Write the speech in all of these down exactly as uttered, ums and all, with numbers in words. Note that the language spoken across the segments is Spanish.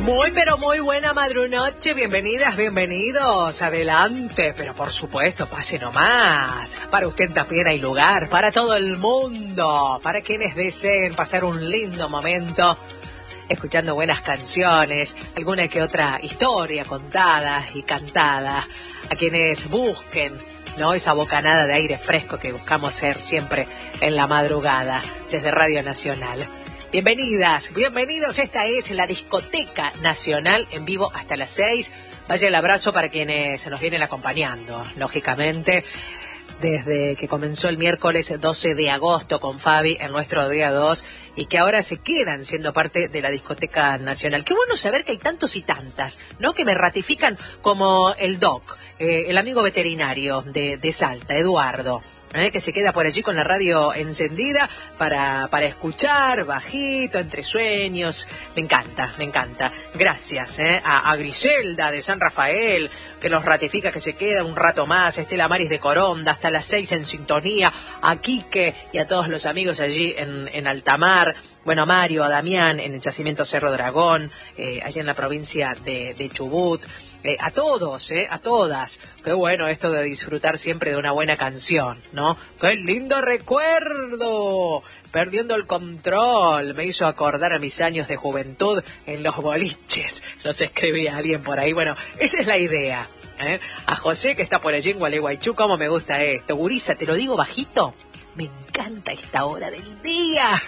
Muy, pero muy buena madrunoche, bienvenidas, bienvenidos, adelante, pero por supuesto, pase nomás, para usted también hay lugar, para todo el mundo, para quienes deseen pasar un lindo momento, escuchando buenas canciones, alguna que otra historia contada y cantada, a quienes busquen, ¿no?, esa bocanada de aire fresco que buscamos ser siempre en la madrugada, desde Radio Nacional. Bienvenidas, bienvenidos, esta es la Discoteca Nacional en vivo hasta las seis. Vaya el abrazo para quienes se nos vienen acompañando, lógicamente, desde que comenzó el miércoles doce de agosto con Fabi en nuestro día dos y que ahora se quedan siendo parte de la Discoteca Nacional. Qué bueno saber que hay tantos y tantas, ¿no?, que me ratifican como el Doc, eh, el amigo veterinario de, de Salta, Eduardo. ¿Eh? Que se queda por allí con la radio encendida para, para escuchar bajito, entre sueños. Me encanta, me encanta. Gracias ¿eh? a, a Griselda de San Rafael, que nos ratifica que se queda un rato más. Estela Maris de Coronda, hasta las seis en sintonía. A Quique y a todos los amigos allí en, en Altamar. Bueno, a Mario, a Damián en el Yacimiento Cerro Dragón, eh, allá en la provincia de, de Chubut. Eh, a todos, eh, a todas. Qué bueno esto de disfrutar siempre de una buena canción, ¿no? ¡Qué lindo recuerdo! Perdiendo el control, me hizo acordar a mis años de juventud en los boliches. Los escribía alguien por ahí. Bueno, esa es la idea. ¿eh? A José, que está por allí en Gualeguaychú, cómo me gusta esto. Gurisa, te lo digo bajito. Me encanta esta hora del día.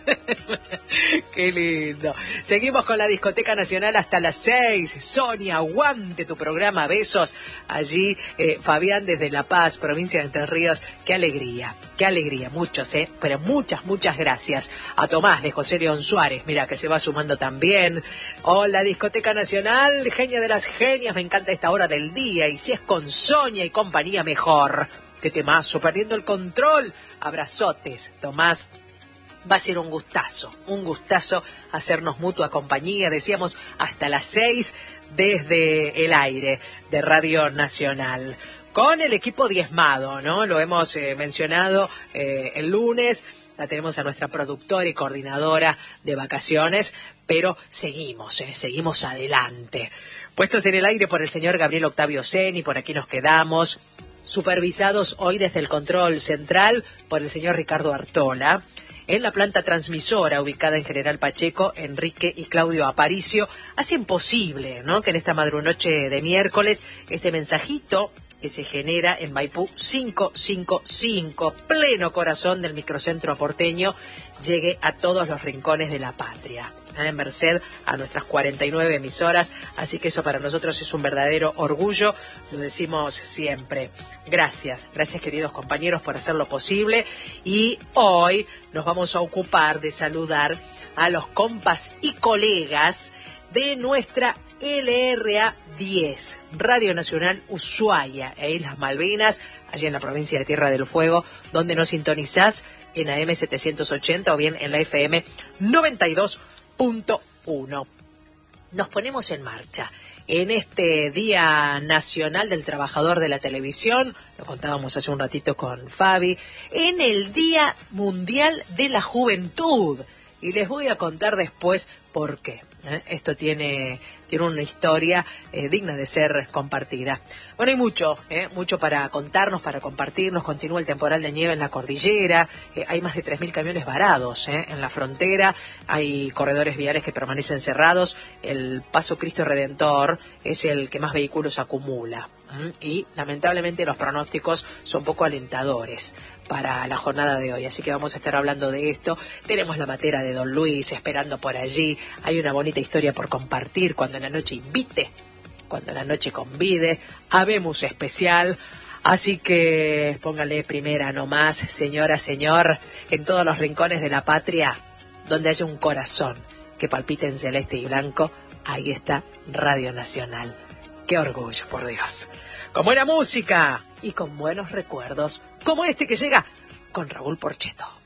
Qué lindo. Seguimos con la Discoteca Nacional hasta las seis. Sonia, aguante tu programa. Besos. Allí, eh, Fabián desde La Paz, provincia de Entre Ríos. Qué alegría, qué alegría. Muchos, ¿eh? Pero muchas, muchas gracias. A Tomás de José León Suárez, mira, que se va sumando también. Hola, Discoteca Nacional, genia de las genias. Me encanta esta hora del día. Y si es con Sonia y compañía, mejor. Qué temazo, perdiendo el control. Abrazotes, Tomás. Va a ser un gustazo, un gustazo hacernos mutua compañía, decíamos, hasta las seis desde el aire de Radio Nacional. Con el equipo diezmado, ¿no? Lo hemos eh, mencionado eh, el lunes, la tenemos a nuestra productora y coordinadora de vacaciones, pero seguimos, eh, seguimos adelante. Puestos en el aire por el señor Gabriel Octavio Seni, por aquí nos quedamos. Supervisados hoy desde el control central por el señor Ricardo Artola. En la planta transmisora ubicada en General Pacheco, Enrique y Claudio Aparicio hacen posible, ¿no?, que en esta madrunoche de miércoles este mensajito que se genera en Maipú quinientos cincuenta y cinco, pleno corazón del microcentro porteño, llegue a todos los rincones de la patria. En merced a nuestras cuarenta y nueve emisoras, así que eso para nosotros es un verdadero orgullo, lo decimos siempre. Gracias, gracias queridos compañeros por hacerlo posible, y hoy nos vamos a ocupar de saludar a los compas y colegas de nuestra L R A diez, Radio Nacional Ushuaia e Islas Malvinas, allí en la provincia de Tierra del Fuego, donde nos sintonizás en A M setecientos ochenta o bien en la F M noventa y dos punto uno. Nos ponemos en marcha en este Día Nacional del Trabajador de la Televisión, lo contábamos hace un ratito con Fabi, en el Día Mundial de la Juventud. Y les voy a contar después por qué. ¿eh? Esto tiene, tiene una historia eh, digna de ser compartida. Bueno, hay mucho, ¿eh? mucho para contarnos, para compartirnos. Continúa el temporal de nieve en la cordillera. Eh, hay más de tres mil camiones varados ¿eh? en la frontera. Hay corredores viales que permanecen cerrados. El Paso Cristo Redentor es el que más vehículos acumula. ¿eh? Y lamentablemente los pronósticos son poco alentadores para la jornada de hoy, así que vamos a estar hablando de esto. Tenemos la matera de Don Luis esperando por allí, hay una bonita historia por compartir, cuando la noche invite, cuando la noche convide, habemos especial, así que póngale primera nomás, señora, señor, en todos los rincones de la patria, donde haya un corazón que palpite en celeste y blanco, ahí está Radio Nacional. ¡Qué orgullo, por Dios! Con buena música y con buenos recuerdos, como este que llega con Raúl Porcheto.